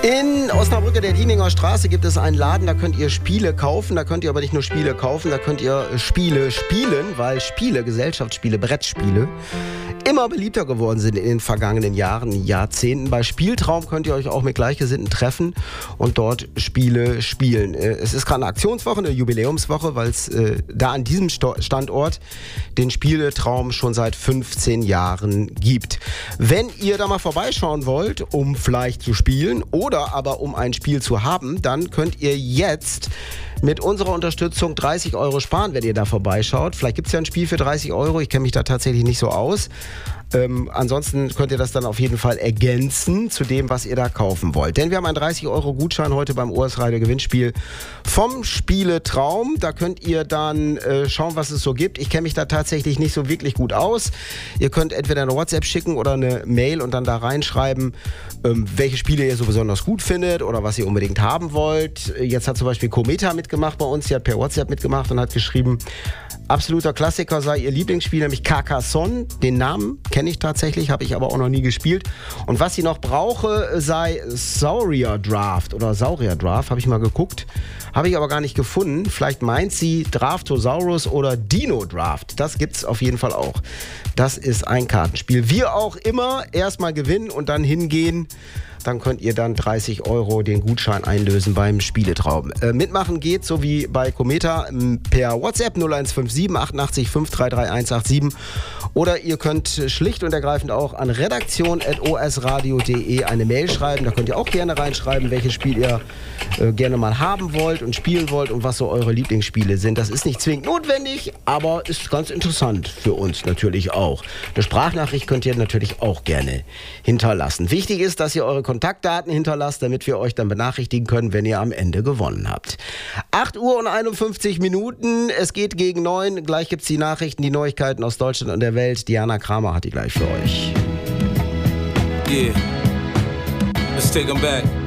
In Osnabrück der Dieninger Straße gibt es einen Laden, da könnt ihr Spiele kaufen. Da könnt ihr aber nicht nur Spiele kaufen, da könnt ihr Spiele spielen, weil Spiele, Gesellschaftsspiele, Brettspiele immer beliebter geworden sind in den vergangenen Jahren, Jahrzehnten. Bei Spieltraum könnt ihr euch auch mit Gleichgesinnten treffen und dort Spiele spielen. Es ist gerade eine Aktionswoche, eine Jubiläumswoche, weil es da an diesem Standort den Spieletraum schon seit 15 Jahren gibt. Wenn ihr da mal vorbeischauen wollt, um vielleicht zu spielen oder aber um ein Spiel zu haben, dann könnt ihr jetzt mit unserer Unterstützung 30 € sparen, wenn ihr da vorbeischaut. Vielleicht gibt es ja ein Spiel für 30 €. Ich kenne mich da tatsächlich nicht so aus. Ansonsten könnt ihr das dann auf jeden Fall ergänzen zu dem, was ihr da kaufen wollt. Denn wir haben einen 30 € Gutschein heute beim OS Radio Gewinnspiel vom Spieletraum. Da könnt ihr dann schauen, was es so gibt. Ich kenne mich da tatsächlich nicht so wirklich gut aus. Ihr könnt entweder eine WhatsApp schicken oder eine Mail und dann da reinschreiben, welche Spiele ihr so besonders gut findet oder was ihr unbedingt haben wollt. Jetzt hat zum Beispiel Kometa mitgemacht bei uns. Sie hat per WhatsApp mitgemacht und hat geschrieben, absoluter Klassiker sei ihr Lieblingsspiel, nämlich Carcassonne. Den Namen kenne ich tatsächlich, habe ich aber auch noch nie gespielt. Und was sie noch brauche, sei Saurier Draft oder Saurier Draft, habe ich mal geguckt. Habe ich aber gar nicht gefunden. Vielleicht meint sie Draftosaurus oder Dino Draft. Das gibt's auf jeden Fall auch. Das ist ein Kartenspiel. Wir auch immer erstmal gewinnen und dann hingehen. Dann könnt ihr dann 30 € den Gutschein einlösen beim Spieletraum. Mitmachen geht, so wie bei Kometa, per WhatsApp 0157 88 533 187. Oder ihr könnt schlicht und ergreifend auch an redaktion@osradio.de eine Mail schreiben. Da könnt ihr auch gerne reinschreiben, welches Spiel ihr gerne mal haben wollt und spielen wollt und was so eure Lieblingsspiele sind. Das ist nicht zwingend notwendig, aber ist ganz interessant für uns natürlich auch. Eine Sprachnachricht könnt ihr natürlich auch gerne hinterlassen. Wichtig ist, dass ihr eure Kontaktdaten hinterlasst, damit wir euch dann benachrichtigen können, wenn ihr am Ende gewonnen habt. 8:51. Es geht gegen 9. Gleich gibt es die Nachrichten, die Neuigkeiten aus Deutschland und der Welt. Diana Kramer hat die gleich für euch. Yeah. Let's take 'em back.